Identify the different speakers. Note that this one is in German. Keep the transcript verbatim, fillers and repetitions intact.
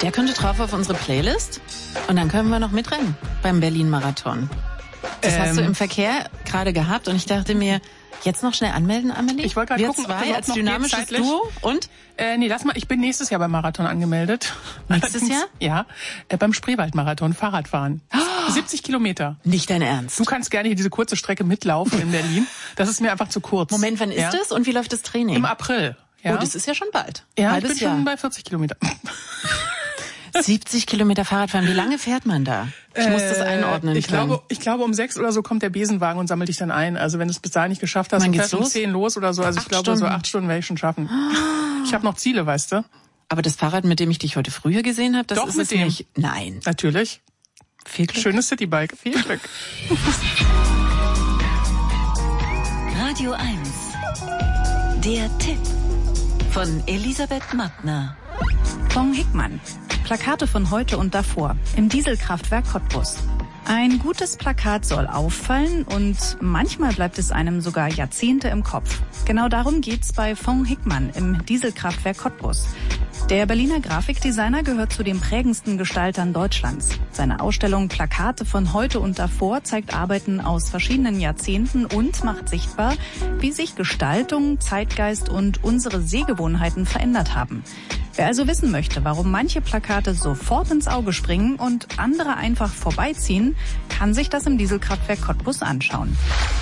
Speaker 1: Der könnte drauf auf unsere Playlist und dann können wir noch mitrennen beim Berlin-Marathon. Das ähm, hast du im Verkehr gerade gehabt und ich dachte mir, jetzt noch schnell anmelden, Amelie?
Speaker 2: Ich wollte gerade gucken,
Speaker 1: zwei
Speaker 2: ob das
Speaker 1: als
Speaker 2: noch
Speaker 1: dynamisches Duo und?
Speaker 2: Äh, nee, lass mal, ich bin nächstes Jahr beim Marathon angemeldet.
Speaker 1: Nächstes Jahr?
Speaker 2: Ja, äh, beim Spreewald-Marathon, Fahrradfahren. Oh, siebzig Kilometer.
Speaker 1: Nicht dein Ernst?
Speaker 2: Du kannst gerne hier diese kurze Strecke mitlaufen in Berlin. Das ist mir einfach zu kurz.
Speaker 1: Moment, wann ist
Speaker 2: ja?
Speaker 1: das und wie läuft das Training?
Speaker 2: Im April. Ja.
Speaker 1: Oh, das ist ja schon bald.
Speaker 2: Ja,
Speaker 1: Halbes
Speaker 2: ich bin
Speaker 1: Jahr.
Speaker 2: schon bei vierzig Kilometer.
Speaker 1: siebzig Kilometer Fahrradfahren. Wie lange fährt man da? Ich muss das einordnen
Speaker 2: äh, ich
Speaker 1: können.
Speaker 2: glaube, ich glaube, um sechs oder so kommt der Besenwagen und sammelt dich dann ein. Also wenn du es bis dahin nicht geschafft hast,
Speaker 1: Wann
Speaker 2: dann
Speaker 1: geht's
Speaker 2: fährst du um
Speaker 1: los?
Speaker 2: zehn los oder so. Also
Speaker 1: Acht
Speaker 2: ich glaube,
Speaker 1: Stunden.
Speaker 2: so acht Stunden werde ich schon schaffen. Ich habe noch Ziele, weißt du?
Speaker 1: Aber das Fahrrad, mit dem ich dich heute früher gesehen habe, das
Speaker 2: Doch,
Speaker 1: ist
Speaker 2: mit
Speaker 1: es
Speaker 2: dem.
Speaker 1: nicht. Nein.
Speaker 2: Natürlich.
Speaker 1: Viel Glück.
Speaker 2: Schönes Citybike. Viel Glück.
Speaker 3: Radio eins. Der Tipp von Elisabeth Mattner.
Speaker 4: Fong Hickmann. Plakate von heute und davor im Dieselkraftwerk Cottbus. Ein gutes Plakat soll auffallen und manchmal bleibt es einem sogar Jahrzehnte im Kopf. Genau darum geht's bei Fong Hickmann im Dieselkraftwerk Cottbus. Der Berliner Grafikdesigner gehört zu den prägendsten Gestaltern Deutschlands. Seine Ausstellung Plakate von heute und davor zeigt Arbeiten aus verschiedenen Jahrzehnten und macht sichtbar, wie sich Gestaltung, Zeitgeist und unsere Sehgewohnheiten verändert haben. Wer also wissen möchte, warum manche Plakate sofort ins Auge springen und andere einfach vorbeiziehen, kann sich das im Dieselkraftwerk Cottbus anschauen.